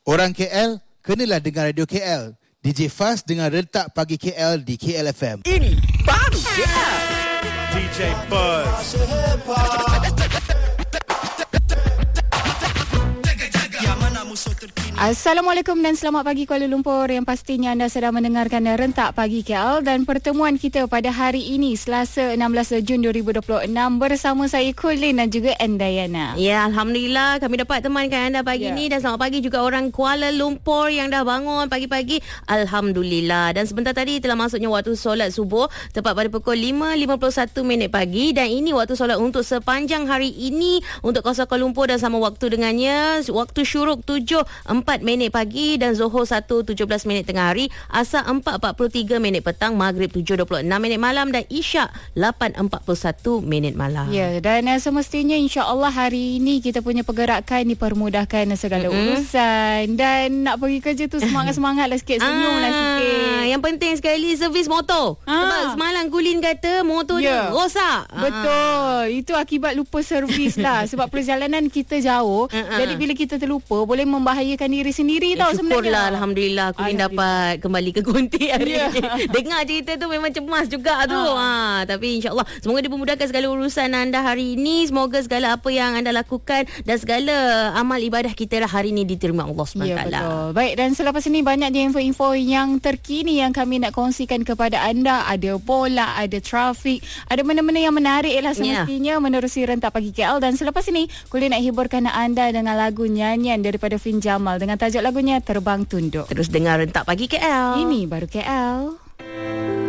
Orang KL, kenalah dengan Radio KL. DJ Fast dengan Rentak Pagi KL di KL FM. Ini baru KL. DJ Buzz. Assalamualaikum dan selamat pagi Kuala Lumpur. Yang pastinya anda sedang mendengarkan Rentak Pagi KL dan pertemuan kita pada hari ini Selasa 16 Jun 2026 bersama saya Colin dan juga Andayana. Ya, Alhamdulillah kami dapat temankan anda pagi ni dan selamat pagi juga orang Kuala Lumpur yang dah bangun pagi-pagi. Alhamdulillah. Dan sebentar tadi telah masuknya waktu solat subuh tepat pada pukul 5.51 pagi dan ini waktu solat untuk sepanjang hari ini untuk kawasan Kuala Lumpur dan sama waktu dengannya waktu syuruk 7.4 pagi dan Zuhur 1.17 tengah hari, Asar 4.43 petang, Maghrib 7.26 malam dan Isyak 8.41 malam. Ya, dan semestinya insya-Allah hari ini kita punya pergerakan dipermudahkan segala urusan dan nak pergi kerja tu semangat-semangatlah sikit, senyumlah sikit. Yang penting sekali servis motor. Sebab semalam Kulin kata motor dia rosak. Betul. Itu akibat lupa servis lah sebab perjalanan kita jauh. Jadi bila kita terlupa boleh membahayakan diri sendiri tau sebenarnya. Syukurlah Alhamdulillah Kulin dapat kembali ke Gunting hari ni. Dengar cerita tu memang cemas juga tu. Tapi insyaAllah semoga dipermudahkan segala urusan anda hari ini. Semoga segala apa yang anda lakukan dan segala amal ibadah kita hari ini diterima Allah SWT. Ya, betul. Baik, dan selepas ini banyaknya info-info yang terkini yang kami nak kongsikan kepada anda. Ada bola, ada trafik, ada benda-benda yang menarik lah semestinya menerusi Rentak Pagi KL. Dan selepas ini Kulin nak hiburkan anda dengan lagu nyanyian daripada Fin Jamal dengan tajuk lagunya Terbang Tunduk. Terus dengar Rentak Pagi KL. Ini baru KL.